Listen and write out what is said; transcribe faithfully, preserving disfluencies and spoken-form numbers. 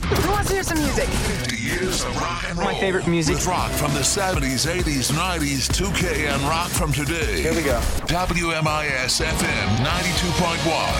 Who wants to hear some music? fifty years of rock and roll. My favorite music. With rock from the seventies, eighties, nineties, two K, and rock from today. Here we go. W M I S F M ninety-two point one.